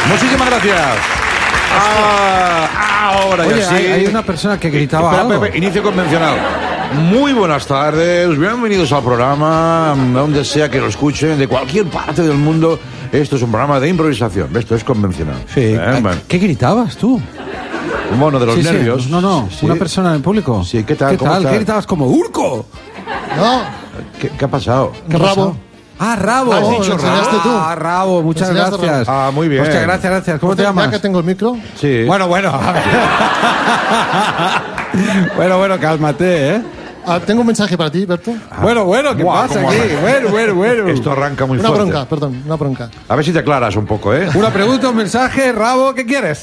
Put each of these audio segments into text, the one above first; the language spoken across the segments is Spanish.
Muchísimas gracias. Ahora Oye, ya sí. hay una persona que gritaba Espera, algo. Pepe, inicio convencional. Muy buenas tardes, bienvenidos al programa, donde sea que lo escuchen, de cualquier parte del mundo. Esto es un programa de improvisación, esto es convencional. Sí. Bueno. ¿Qué gritabas tú? Un mono de los Sí. nervios. No, Sí. una persona en el público. Sí, ¿qué tal? ¿Cómo estás? ¿Qué gritabas como Urco? No, ¿Qué ha pasado? Rabo. Ah, Rabo. Has dicho Lo Rabo. tú. Ah, Rabo, muchas Lo enseñaste gracias. Rabo. Ah, muy bien. Hostia, gracias. ¿Cómo te Ya llamas? que tengo el micro. Sí. Bueno, a ver. bueno, cálmate, ¿eh? Tengo un mensaje para ti, Berto. Bueno, ¿qué Guau, pasa cómo aquí? arranca. Bueno. Esto arranca muy Una fuerte. bronca. A ver si te aclaras un poco, ¿eh? Una pregunta, un mensaje, Rabo, ¿qué quieres?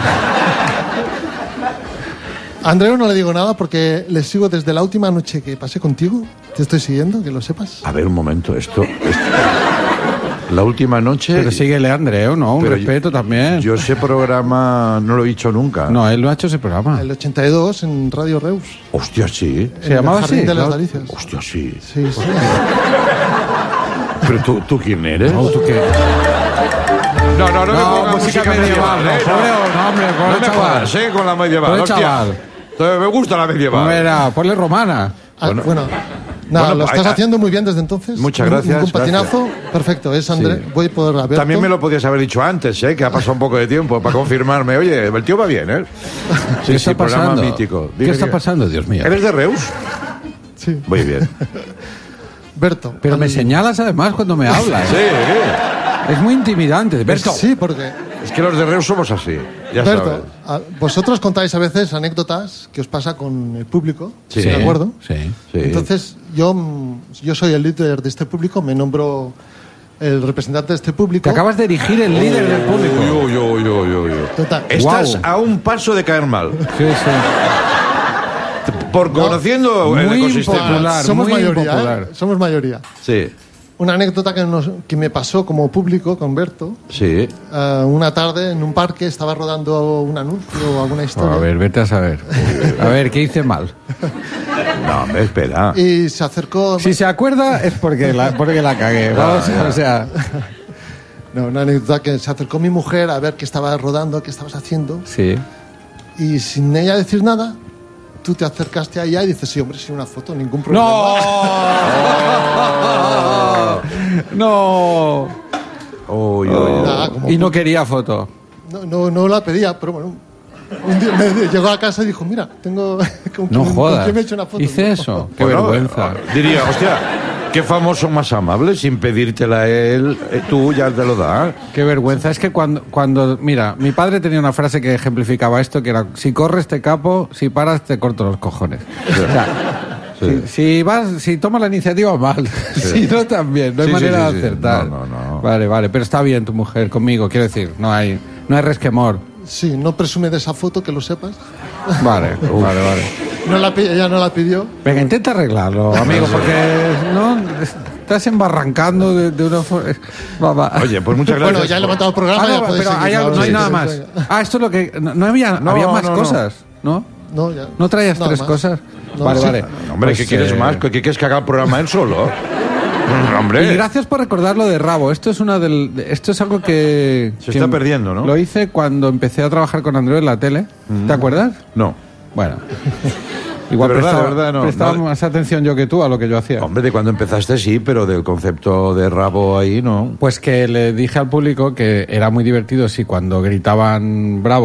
A Andreu no le digo nada porque le sigo desde la última noche que pasé contigo. Te estoy siguiendo, que lo sepas. A ver, un momento, esto... La última noche... Pero síguele, Andreu, ¿no? Un Pero respeto también. Yo ese programa no lo he dicho nunca. No, él no ha hecho ese programa. El 82 en Radio Reus. Hostia, sí. ¿Se llamaba el Jardín así? de las Claro. Delicias. Hostia, sí. Sí. Pero tú ¿quién eres? No, ¿tú qué? No me No, pongas música medieval. No, hombre, No pobre me chaval. jodas, con la medieval. Pobre hostia. chaval. Entonces, me gusta la medieval. No era, ponle romana. Bueno, nada, lo estás hay- haciendo muy bien desde entonces. Muchas gracias, Un patinazo. Perfecto, es Andreu. Sí. Voy por Alberto. También me lo podías haber dicho antes, que ha pasado un poco de tiempo para confirmarme. Oye, el tío va bien, ¿eh? ¿Qué está programa pasando? mítico. ¿Qué Dime, está dime. pasando, Dios mío? ¿Eres de Reus? Sí. Muy bien. Berto. Pero me señalas además cuando me hablas. Sí, Es muy intimidante. Berto. Sí, porque... es que los de Reus somos así. Ya Berto, sabes. vosotros contáis a veces anécdotas que os pasa con el público, Sí. ¿de acuerdo? Sí. Sí. Entonces, yo soy el líder de este público, me nombro el representante de este público. Te acabas de erigir el líder del público. Uy. Total. Estás Guau. a un paso de caer mal. Sí. Por conociendo el Muy ecosistema. impopular. Somos muy mayoría, impopular. Somos mayoría. Sí, Una anécdota que me pasó como público con Berto. sí. Una tarde en un parque estaba rodando un anuncio o alguna historia. A ver, vete a saber. A ver, ¿qué hice mal? No, hombre, espera. Y se acercó... Si se acuerda es porque la cagué. Vamos, o sea, No, una anécdota que se acercó mi mujer a ver qué estaba rodando, qué estabas haciendo. sí. Y sin ella decir nada, tú te acercaste a ella y dices, sí, hombre, sin una foto, ningún problema. ¡No! Uy. Nada, como- Y no quería foto. No la pedía, pero bueno. Un día me llegó a casa y dijo, mira, tengo... ¿con No quién- jodas. ¿con quién me he hecho una foto? Hice No. eso. Qué Bueno, vergüenza. Diría, hostia, qué famoso más amable, sin pedírtela él, tú ya te lo das. Qué vergüenza. Es que cuando... Mira, mi padre tenía una frase que ejemplificaba esto, que era, si corres te capo, si paras te corto los cojones. O sea, si tomas la iniciativa, mal. Si no, también. No hay Sí, manera sí, de sí. acertar. No. Vale. Pero está bien tu mujer conmigo. Quiero decir, no hay resquemor. Sí, no presume de esa foto, que lo sepas. Vale. Ella no la pidió. Venga, intenta arreglarlo, amigo, porque no estás embarrancando de una forma... Oye, pues muchas gracias. Bueno, ya he levantado el programa. ya podéis pero seguir, no hay sí, nada sí, más. venga. Esto es lo que... No había más no. cosas, ¿no? No, ya. ¿No traías Nada tres más. cosas? No, vale. sí. No, hombre, Pues, ¿qué quieres más? ¿Qué quieres que haga el programa él solo? Hombre. Y gracias por recordar lo de Rabo. Esto es esto es algo que... Se está perdiendo, ¿no? Lo hice cuando empecé a trabajar con Andreu en la tele. ¿Te acuerdas? No. Bueno. Igual De verdad, no. prestaba No. más atención yo que tú a lo que yo hacía. Hombre, de cuando empezaste sí, pero del concepto de rabo ahí no. Pues que le dije al público que era muy divertido si cuando gritaban bravo